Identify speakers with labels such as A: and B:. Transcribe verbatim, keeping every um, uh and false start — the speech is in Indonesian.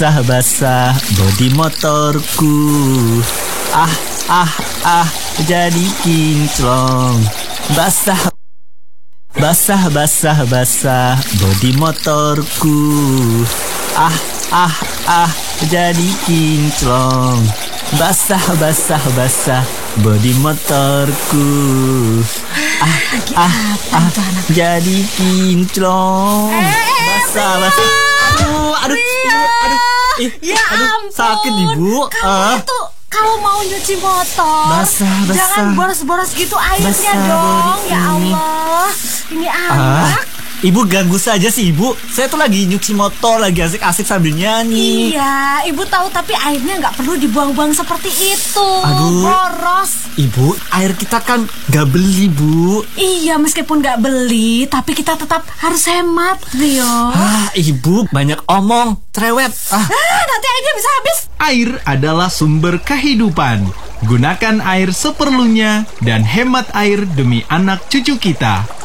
A: Basah-basah bodi motorku. Ah, ah, ah, jadi kinclong. Basah, basah, basah, basah bodi motorku. Ah, ah, ah, jadi kinclong. Basah, basah, basah bodi motorku. Ah, ah, ah, jadi kinclong. Basah, basah. Aduh, aduh, aduh, ih,
B: Ya
A: aduh,
B: ampun,
A: sakit ibu.
B: Kamu
A: Ah.
B: tuh kalau mau nyuci motor
A: Basah, basah.
B: jangan boros-boros gitu airnya
A: Basah,
B: dong.
A: Bodi.
B: Ya Allah, ini
A: Ah,
B: anak.
A: ibu ganggu saja sih ibu. Saya tuh lagi nyuci motor, lagi asik-asik sambil nyanyi.
B: Iya, ibu tahu tapi airnya nggak perlu dibuang-buang seperti itu.
A: Aduh.
B: Boros.
A: Ibu, air kita kan gak beli bu.
B: Iya, meskipun nggak beli, tapi kita tetap harus hemat, Rio.
A: Ah, ibu banyak omong, cerewet. Ah,
B: Ah, nanti airnya bisa habis.
C: Air adalah sumber kehidupan. Gunakan air seperlunya dan hemat air demi anak cucu kita.